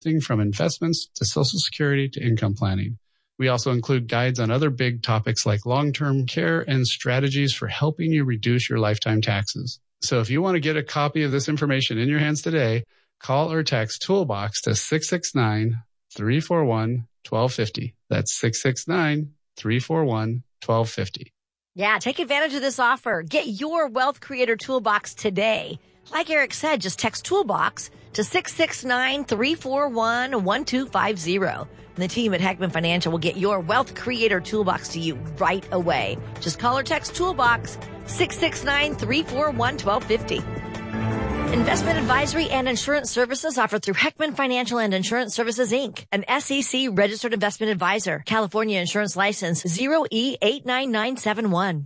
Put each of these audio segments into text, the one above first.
from investments to Social Security to income planning. We also include guides on other big topics like long-term care and strategies for helping you reduce your lifetime taxes. So if you want to get a copy of this information in your hands today, call or text Toolbox to 669-341-1250. That's 669-341-1250. Yeah, take advantage of this offer. Get your Wealth Creator Toolbox today. Like Eric said, just text Toolbox to 669-341-1250. And the team at Heckman Financial will get your Wealth Creator Toolbox to you right away. Just call or text Toolbox 669-341-1250. Investment advisory and insurance services offered through Heckman Financial and Insurance Services, Inc., an SEC-registered investment advisor. California Insurance License 0E89971.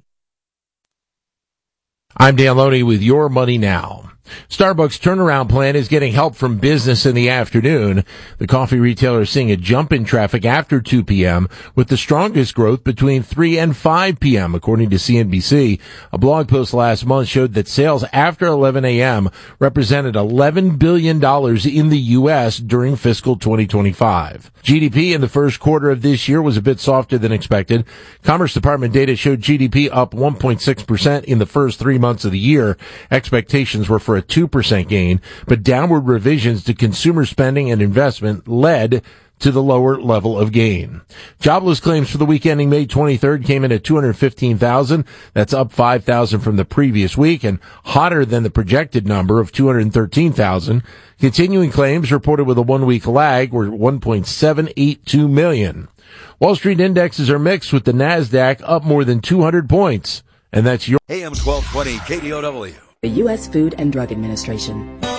I'm Dan Loney with Your Money Now. Starbucks' turnaround plan is getting help from business in the afternoon. The coffee retailer is seeing a jump in traffic after 2 p.m., with the strongest growth between 3 and 5 p.m., according to CNBC. A blog post last month showed that sales after 11 a.m. represented $11 billion in the U.S. during fiscal 2025. GDP in the first quarter of this year was a bit softer than expected. Commerce Department data showed GDP up 1.6% in the first 3 months of the year. Expectations were for a 2% gain, but downward revisions to consumer spending and investment led to the lower level of gain. Jobless claims for the week ending May 23rd came in at 215,000. That's up 5,000 from the previous week and hotter than the projected number of 213,000. Continuing claims reported with a 1-week lag were 1.782 million. Wall Street indexes are mixed, with the NASDAQ up more than 200 points. And that's your AM 1220 KDOW. The U.S. Food and Drug Administration.